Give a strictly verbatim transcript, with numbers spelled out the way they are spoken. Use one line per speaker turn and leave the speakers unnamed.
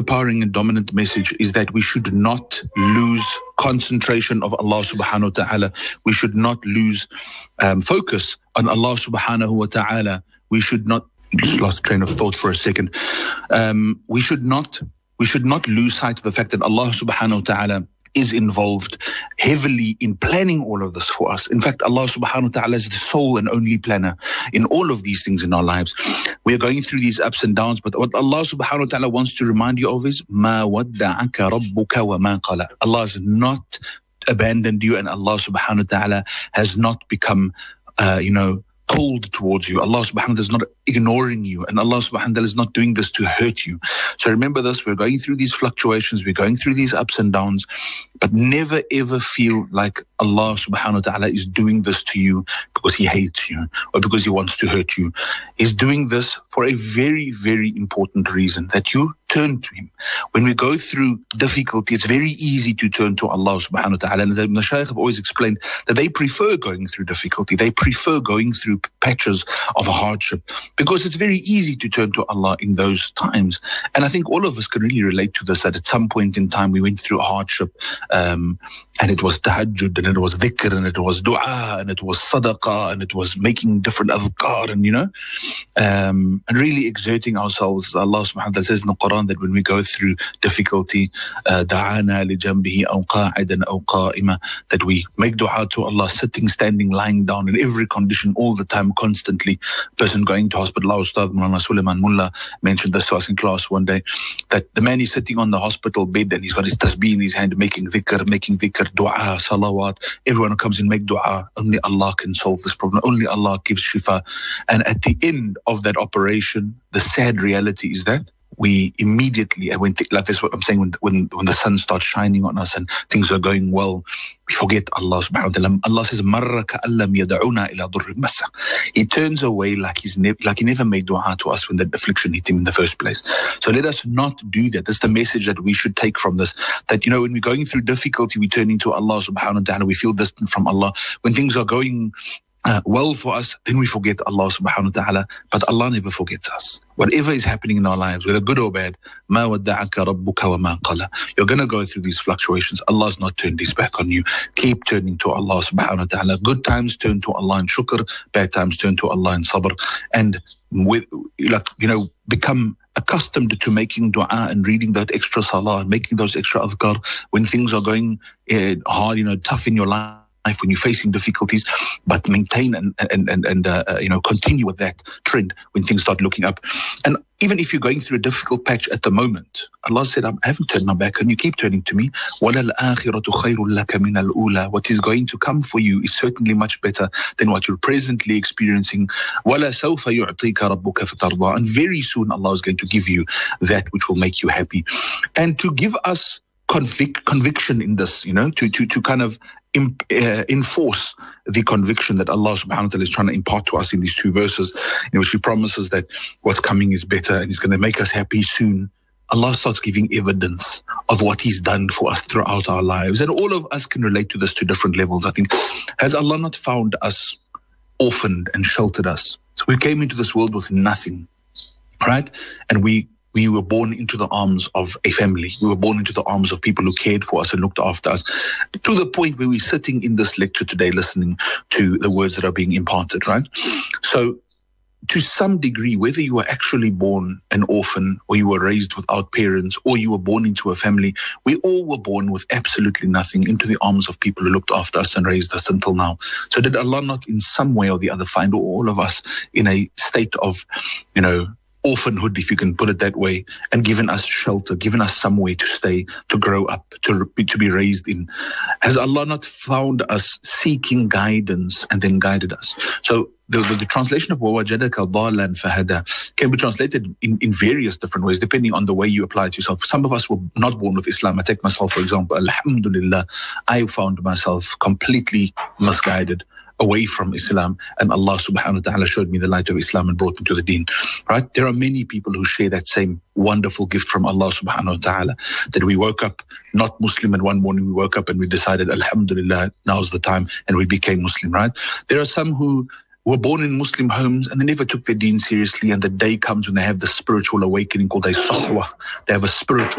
empowering and dominant message is that we should not lose concentration of Allah subhanahu wa ta'ala. We should not lose um, focus on Allah subhanahu wa ta'ala. We should not, just lost train of thought for a second. Um, we should not, we should not lose sight of the fact that Allah subhanahu wa ta'ala is involved heavily in planning all of this for us. In fact, Allah subhanahu wa ta'ala is the sole and only planner in all of these things in our lives. We are going through these ups and downs, but what Allah subhanahu wa ta'ala wants to remind you of is مَا وَدَّعَكَ رَبُّكَ وَمَا قَلَى. Allah has not abandoned you, and Allah subhanahu wa ta'ala has not become, uh, you know, cold towards you. Allah subhanahu wa ta'ala is not ignoring you, and Allah subhanahu wa ta'ala is not doing this to hurt you. So remember this, we're going through these fluctuations, we're going through these ups and downs, but never ever feel like Allah subhanahu wa ta'ala is doing this to you because He hates you or because He wants to hurt you. He's doing this for a very, very important reason, that you turn to Him. When we go through difficulty, it's very easy to turn to Allah subhanahu wa ta'ala. And the Mashaykh have always explained that they prefer going through difficulty. They prefer going through patches of hardship because it's very easy to turn to Allah in those times. And I think all of us can really relate to this, that at some point in time we went through hardship, um, and it was tahajjud, and it was dhikr, and it was dua, and it was sadaqah, and it was making different adhkar, and you know, um, and really exerting ourselves. Allah subhanahu wa ta'ala says in the Quran that when we go through difficulty, da'ana li janbihi aw qa'idan aw qa'ima, that we make dua to Allah sitting, standing, lying down, in every condition, all the time, constantly. Person going to hospital, our Ustad Mulana Suleiman Mullah mentioned this to us in class one day, that the man is sitting on the hospital bed and he's got his tasbih in his hand, making dhikr, making dhikr, dua, salawat. Everyone who comes in make dua. Only Allah can solve this problem. Only Allah gives shifa. And at the end of that operation, the sad reality is that we immediately, and when th- like this, what I'm saying, when, when when the sun starts shining on us and things are going well, we forget Allah subhanahu wa ta'ala. Allah says, "Marra ka'allam yad'una ila durrin massa." He turns away like he's ne- like he never made dua to us when the affliction hit him in the first place. So let us not do that. That's the message that we should take from this. That, you know, when we're going through difficulty, we're turning to Allah subhanahu wa ta'ala. We feel distant from Allah. When things are going Uh, well for us, then we forget Allah subhanahu wa ta'ala, but Allah never forgets us. Whatever is happening in our lives, whether good or bad, مَا وَدَّعَكَ رَبُّكَ وَمَا قَلَى. You're going to go through these fluctuations. Allah's not turned His back on you. Keep turning to Allah subhanahu wa ta'ala. Good times, turn to Allah in shukr. Bad times, turn to Allah in sabr. And with, like, you know, become accustomed to making dua and reading that extra salah and making those extra adhkar when things are going uh, hard, you know, tough in your life, when you're facing difficulties, but maintain and and and, and uh, you know, continue with that trend when things start looking up. And even if you're going through a difficult patch at the moment, Allah said, I haven't turned my back, and you keep turning to me. وَلَلْآخِرَةُ خَيْرٌ لَكَ مِنَ الْأُولَى. What is going to come for you is certainly much better than what you're presently experiencing. وَلَسَوْفَ يُعْطِيكَ رَبُّكَ فَتَرْضَى. And very soon Allah is going to give you that which will make you happy. And to give us convic- conviction in this, you know, to to to kind of Imp, uh, enforce the conviction that Allah subhanahu wa ta'ala is trying to impart to us in these two verses, in which He promises that what's coming is better and He's going to make us happy soon. Allah starts giving evidence of what He's done for us throughout our lives. And all of us can relate to this to different levels. I think, has Allah not found us orphaned and sheltered us? So we came into this world with nothing, right? And we We were born into the arms of a family. We were born into the arms of people who cared for us and looked after us, to the point where we're sitting in this lecture today listening to the words that are being imparted, right? So to some degree, whether you were actually born an orphan or you were raised without parents or you were born into a family, we all were born with absolutely nothing into the arms of people who looked after us and raised us until now. So did Allah not in some way or the other find all of us in a state of, you know, orphanhood, if you can put it that way, and given us shelter, given us some way to stay, to grow up, to to be raised in? Has Allah not found us seeking guidance and then guided us? So the, the, the translation of وَوَجَدَكَ ضَالًا فَهَدَى can be translated in, in various different ways, depending on the way you apply it to yourself. Some of us were not born with Islam. I take myself, for example. Alhamdulillah, I found myself completely misguided away from Islam, and Allah subhanahu wa ta'ala showed me the light of Islam and brought me to the deen, right? There are many people who share that same wonderful gift from Allah subhanahu wa ta'ala, that we woke up not Muslim and one morning we woke up and we decided, Alhamdulillah, now's the time, and we became Muslim, right? There are some who were born in Muslim homes and they never took their deen seriously, and the day comes when they have the spiritual awakening called a sahwa. They have a spiritual